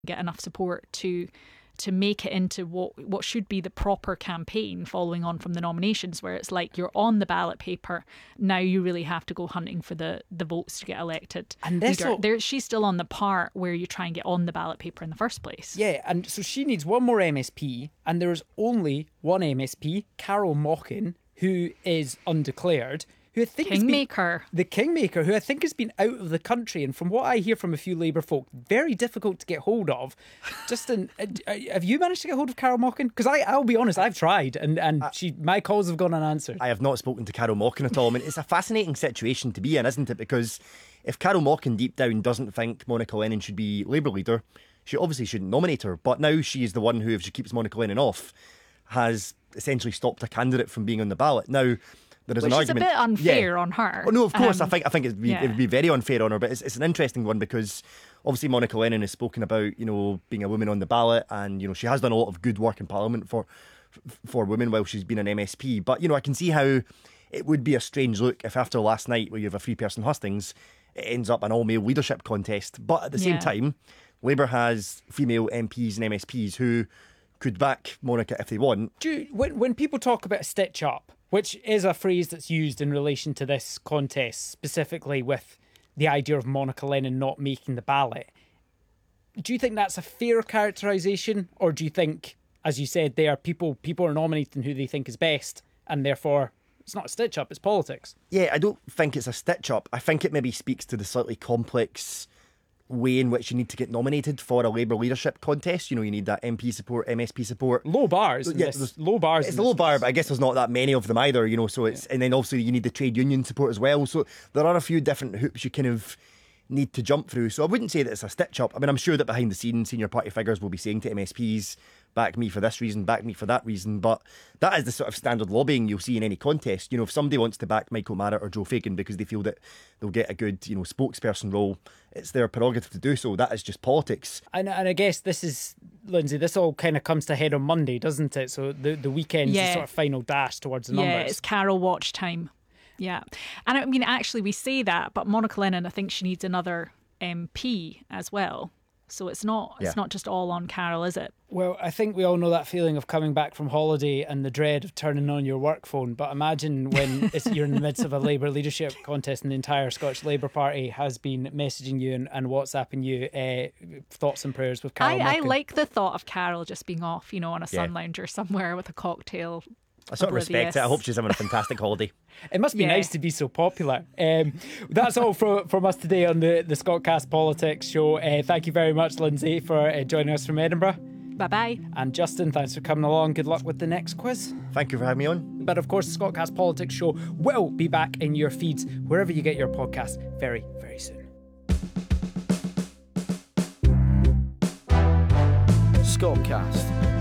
get enough support to make it into what should be the proper campaign following on from the nominations, where it's like you're on the ballot paper, now you really have to go hunting for the votes to get elected. And she's still on the part where you try and get on the ballot paper in the first place. Yeah, and so she needs one more MSP, and there's only one MSP, Carol Mockin, who is undeclared, who I think the Kingmaker, who I think has been out of the country, and from what I hear from a few Labour folk, very difficult to get hold of. Justin, have you managed to get hold of Carol Mockin? Because I'll be honest, I've tried, and my calls have gone unanswered. I have not spoken to Carol Mockin at all. I mean, it's a fascinating situation to be in, isn't it? Because if Carol Mockin deep down doesn't think Monica Lennon should be Labour leader, she obviously shouldn't nominate her. But now she is the one who, if she keeps Monica Lennon off, has essentially stopped a candidate from being on the ballot. Now, there is an argument. Which is a bit unfair on her. Oh, no, of course. I think it would be very unfair on her, but it's an interesting one because obviously Monica Lennon has spoken about, being a woman on the ballot, and, she has done a lot of good work in Parliament for women while she's been an MSP. But, I can see how it would be a strange look if after last night, where you have a three-person hustings, it ends up an all-male leadership contest. But at the same time, Labour has female MPs and MSPs who could back Monica if they want. When people talk about a stitch-up, which is a phrase that's used in relation to this contest, specifically with the idea of Monica Lennon not making the ballot, do you think that's a fair characterisation? Or do you think, as you said there, people are nominating who they think is best, and therefore it's not a stitch-up, it's politics? Yeah, I don't think it's a stitch-up. I think it maybe speaks to the slightly complex way in which you need to get nominated for a Labour leadership contest. You need that MP support, MSP support. Low bars. Low bars. It's a low bar, but I guess there's not that many of them either, so it's, and then also you need the trade union support as well. So there are a few different hoops you kind of need to jump through. So I wouldn't say that it's a stitch up. I mean, I'm sure that behind the scenes, senior party figures will be saying to MSPs, back me for this reason, back me for that reason. But that is the sort of standard lobbying you'll see in any contest. If somebody wants to back Michael Marriott or Joe Fagan because they feel that they'll get a good, spokesperson role, it's their prerogative to do so. That is just politics. And I guess this is, Lindsay, this all kind of comes to head on Monday, doesn't it? So the weekend's the sort of final dash towards the numbers. Yeah, it's Carol watch time. Yeah. And I mean, actually, we say that, but Monica Lennon, I think she needs another MP as well. So it's not just all on Carol, is it? Well, I think we all know that feeling of coming back from holiday and the dread of turning on your work phone. But imagine when you're in the midst of a Labour leadership contest and the entire Scottish Labour Party has been messaging you and WhatsApping you thoughts and prayers with Carol. I like the thought of Carol just being off, on a sun lounger somewhere with a cocktail. I sort of respect it. I hope she's having a fantastic holiday. It must be nice to be so popular. That's all from us today on the Scotcast Politics show. Thank you very much, Lindsay, for joining us from Edinburgh. Bye-bye. And Justin, thanks for coming along. Good luck with the next quiz. Thank you for having me on. But of course, the Scotcast Politics show will be back in your feeds wherever you get your podcasts very, very soon. Scotcast.